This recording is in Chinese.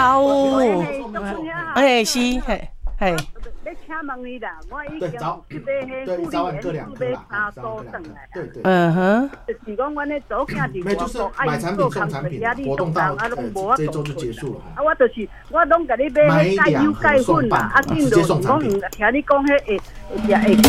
好有，哎是，嘿。 要请问你啦，我已经对，早晚各2颗啦，早晚各2颗，对对。 嗯哼。 就是讲阮咧做囝伫外国，买产品送产品，活动到这周就结束了。 啊，我就是我拢甲你买迄钙油钙粉啦，啊，紧就我听你讲迄会